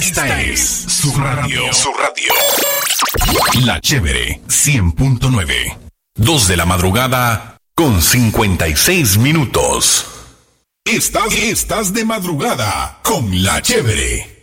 Esta es su radio. Su radio. La Chévere 100.9. 2 de la madrugada con 56 minutos. Estás de madrugada con La Chévere.